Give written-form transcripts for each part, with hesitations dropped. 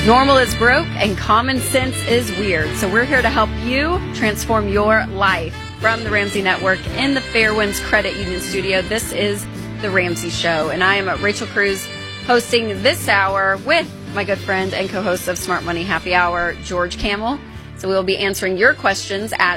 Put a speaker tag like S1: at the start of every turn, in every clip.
S1: Normal is broke and common sense is weird. So we're here to help you transform your life. From the Ramsey Network in the Fairwinds Credit Union studio, this is The Ramsey Show. And I am Rachel Cruz, hosting this hour with my good friend and co-host of Smart Money Happy Hour, George Kamel. So we will be answering your questions at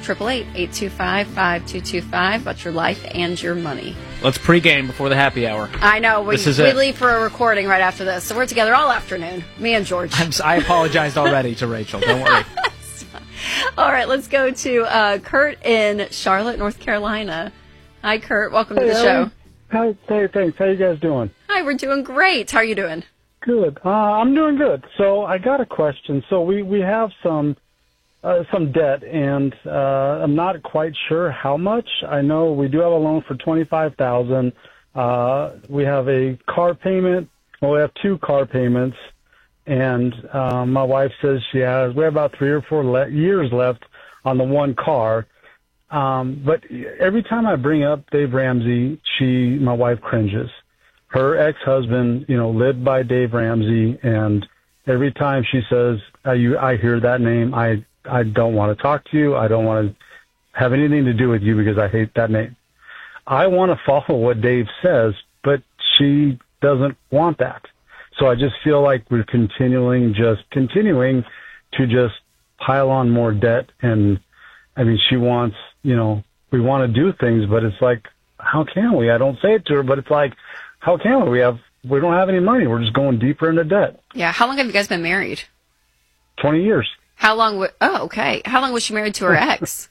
S1: 888-825-5225 about your life and your money.
S2: Let's pregame before the happy hour.
S1: I know. We leave for a recording right after this. So we're together all afternoon, me and George.
S2: I apologized already to Rachel. Don't worry.
S1: All right, let's go to Kurt in Charlotte, North Carolina. Hi, Kurt. Welcome to the show.
S3: Hi, thanks. How you guys doing?
S1: Hi, we're doing great. How are you doing?
S3: Good. I'm doing good. So I got a question. So we have some debt, and I'm not quite sure how much. I know we do have a loan for $25,000. We have a car payment. Well, we have two car payments, and my wife says we have about 3 or 4 years left on the one car. But every time I bring up Dave Ramsey, my wife cringes. Her ex-husband, lived by Dave Ramsey, and every time she says, I hear that name, I don't want to talk to you. I don't want to have anything to do with you because I hate that name. I want to follow what Dave says, but she doesn't want that. So I just feel like we're continuing to just pile on more debt. And I mean, she wants, we want to do things, but it's like, how can we? I don't say it to her, but it's like, how can we? We don't have any money. We're just going deeper into debt.
S1: Yeah. How long have you guys been married?
S3: 20 years.
S1: How long? Okay. How long was she married to her ex?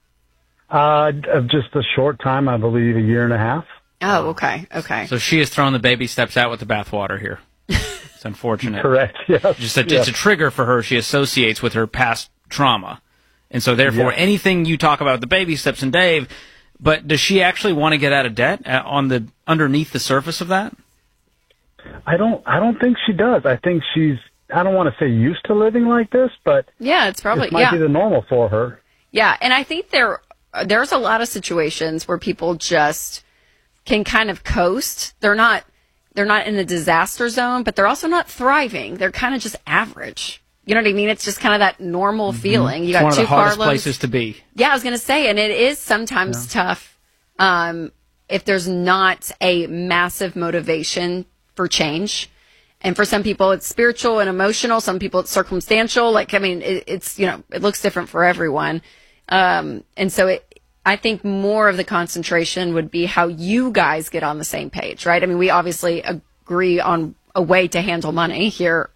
S3: Just a short time, I believe, 1.5 years.
S1: Oh, okay. Okay.
S2: So she has thrown the baby steps out with the bathwater here. It's unfortunate.
S3: Correct. Yeah.
S2: It's a trigger for her. She associates with her past trauma, and so therefore anything you talk about the baby steps and Dave. But does she actually want to get out of debt underneath the surface of that?
S3: I don't think she does. I think she's, I don't want to say used to living like this, but
S1: yeah, it's probably
S3: might be the normal for her.
S1: Yeah, and I think there's a lot of situations where people just can kind of coast. They're not in the disaster zone, but they're also not thriving. They're kind of just average. You know what I mean? It's just kind of that normal feeling. You got
S2: one of
S1: two
S2: the hardest
S1: car loans.
S2: places to be.
S1: Yeah, I was going to say, and it is sometimes tough if there's not a massive motivation for change. And for some people, it's spiritual and emotional. Some people, it's circumstantial. It's it looks different for everyone. And so I think more of the concentration would be how you guys get on the same page, right? I mean, we obviously agree on a way to handle money here